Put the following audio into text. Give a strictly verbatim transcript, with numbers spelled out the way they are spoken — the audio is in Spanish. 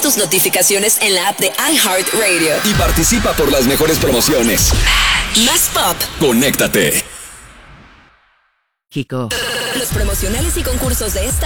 tus notificaciones en la app de iHeartRadio. Y participa por las mejores promociones. Más pop. Conéctate. Kiko. Los promocionales y concursos de esta